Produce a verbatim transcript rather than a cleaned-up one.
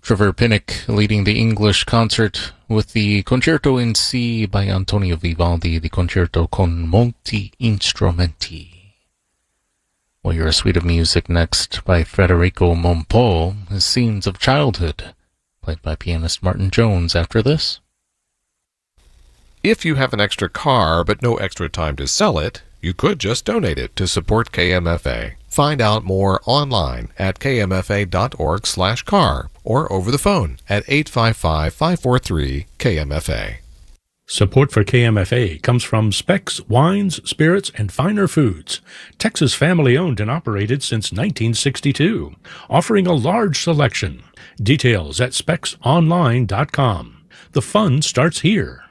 Trevor Pinnock leading the English concert with the Concerto in C by Antonio Vivaldi, the Concerto con molti strumenti. We'll hear a suite of music next by Federico Mompol, his Scenes of Childhood, played by pianist Martin Jones after this. If you have an extra car but no extra time to sell it, you could just donate it to support K M F A. Find out more online at k m f a dot org slash car or over the phone at eight five five, five four three, K M F A. Support for K M F A comes from Specs Wines, Spirits, and Finer Foods, Texas family-owned and operated since nineteen sixty-two, offering a large selection. Details at specs online dot com. The fun starts here.